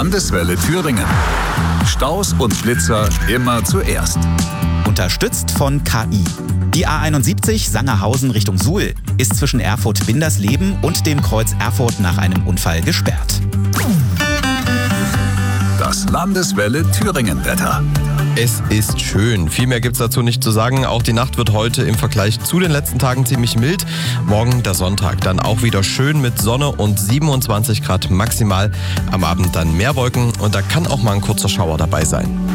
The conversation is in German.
Landeswelle Thüringen. Staus und Blitzer immer zuerst. Unterstützt von KI. Die A71 Sangerhausen Richtung Suhl ist zwischen Erfurt-Bindersleben und dem Kreuz Erfurt nach einem Unfall gesperrt. Das Landeswelle Thüringen-Wetter. Es ist schön. Viel mehr gibt's dazu nicht zu sagen. Auch die Nacht wird heute im Vergleich zu den letzten Tagen ziemlich mild. Morgen der Sonntag dann auch wieder schön mit Sonne und 27 Grad maximal. Am Abend dann mehr Wolken und da kann auch mal ein kurzer Schauer dabei sein.